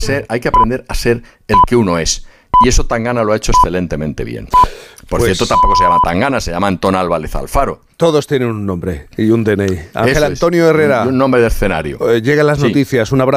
Hay que aprender a ser el que uno es. Y eso Tangana lo ha hecho excelentemente bien. Por cierto, tampoco se llama Tangana, se llama Antón Álvarez Alfaro. Todos tienen un nombre y un DNI. Ángel Antonio Herrera. Un nombre de escenario. Llegan las noticias. Un abrazo.